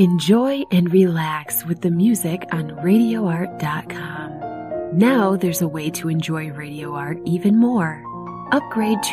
Enjoy and relax with the music on RadioArt.com. Now there's a way to enjoy Radio Art even more. Upgrade to